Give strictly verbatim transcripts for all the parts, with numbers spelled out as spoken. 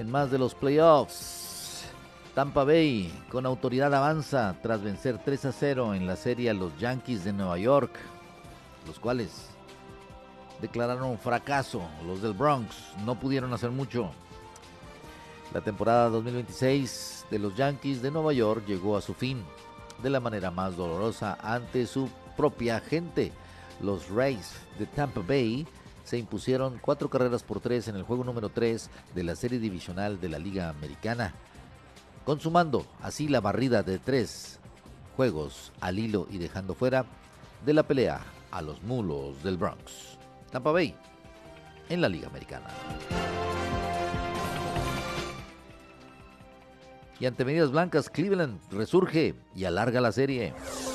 en más de los playoffs. Tampa Bay con autoridad avanza tras vencer tres a cero en la serie a los Yankees de Nueva York, los cuales declararon un fracaso. Los del Bronx no pudieron hacer mucho. La temporada dos mil veintiséis de los Yankees de Nueva York llegó a su fin de la manera más dolorosa ante su propia gente. Los Rays de Tampa Bay se impusieron cuatro carreras por tres en el juego número tres de la serie divisional de la Liga Americana, consumando así la barrida de tres juegos al hilo y dejando fuera de la pelea a los Mulos del Bronx. Tampa Bay en la Liga Americana. Y ante medidas blancas, Cleveland resurge y alarga la serie.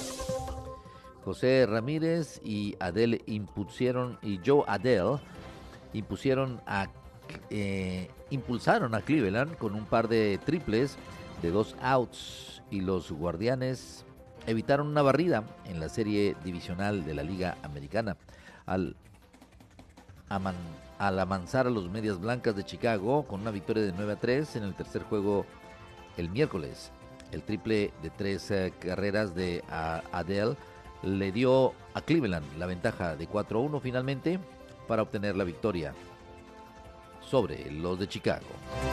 José Ramírez y Adele impusieron y Joe Adele impusieron a eh, impulsaron a Cleveland con un par de triples de dos outs, y los Guardianes evitaron una barrida en la serie divisional de la Liga Americana al, aman, al amansar a los Medias Blancas de Chicago con una victoria de nueve a tres en el tercer juego el miércoles. El triple de tres eh, carreras de uh, Adele le dio a Cleveland la ventaja de cuatro a uno finalmente para obtener la victoria sobre los de Chicago.